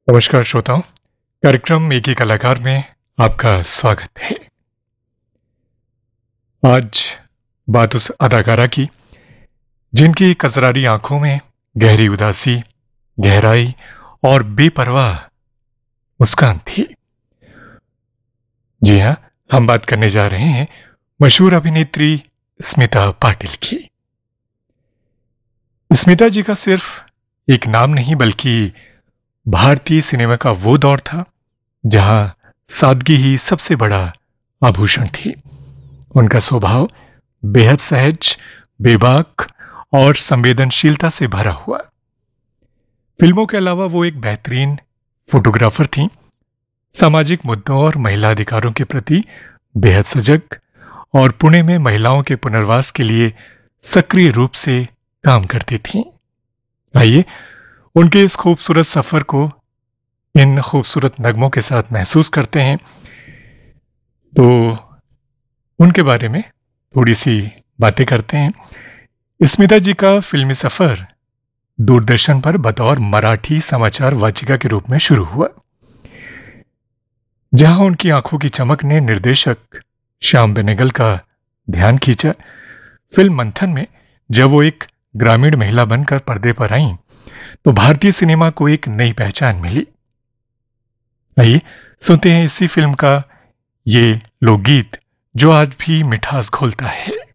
नमस्कार श्रोताओं। कार्यक्रम एक ही कलाकार में आपका स्वागत है। आज बात उस अदाकारा की जिनकी कजरारी आंखों में गहरी उदासी, गहराई और बेपरवाह मुस्कान थी। जी हाँ, हम बात करने जा रहे हैं मशहूर अभिनेत्री स्मिता पाटिल की। स्मिता जी का सिर्फ एक नाम नहीं बल्कि भारतीय सिनेमा का वो दौर था जहां सादगी ही सबसे बड़ा आभूषण थी। उनका स्वभाव बेहद सहज, बेबाक और संवेदनशीलता से भरा हुआ। फिल्मों के अलावा वो एक बेहतरीन फोटोग्राफर थी। सामाजिक मुद्दों और महिला अधिकारों के प्रति बेहद सजग और पुणे में महिलाओं के पुनर्वास के लिए सक्रिय रूप से काम करती थीं। आइए उनके इस खूबसूरत सफर को इन खूबसूरत नगमों के साथ महसूस करते हैं। तो उनके बारे में थोड़ी सी बातें करते हैं। स्मिता जी का फिल्मी सफर दूरदर्शन पर बतौर मराठी समाचार वाचिका के रूप में शुरू हुआ, जहां उनकी आंखों की चमक ने निर्देशक श्याम बेनेगल का ध्यान खींचा। फिल्म मंथन में जब वो एक ग्रामीण महिला बनकर पर्दे पर आईं, तो भारतीय सिनेमा को एक नई पहचान मिली। आइए सुनते हैं इसी फिल्म का ये लोकगीत जो आज भी मिठास घोलता है।